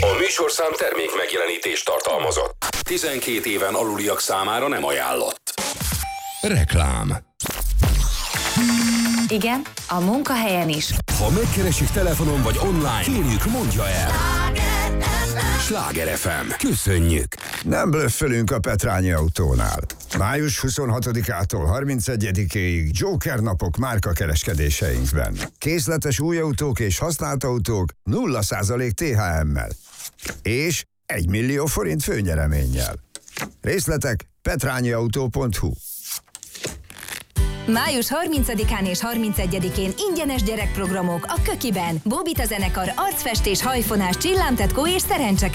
A műsorszám termék megjelenítést tartalmazott. 12 éven aluliak számára nem ajánlott. Reklám. Igen, a munkahelyen is. Ha megkeresik telefonon vagy online, kérjük, mondja el. Sláger FM. Köszönjük. Nem blöffelünk a Petrányi Autónál. Május 26-ától 31-ig Joker napok márkakereskedéseinkben. Készletes új autók és használt autók 0% THM-mel. És 1 millió forint főnyereménnyel. Részletek petrányiautó.hu. Május 30-án és 31-én ingyenes gyerekprogramok a Kökiben. Bóbita zenekar, arcfestés, hajfonás, csillámtetkó és szerencse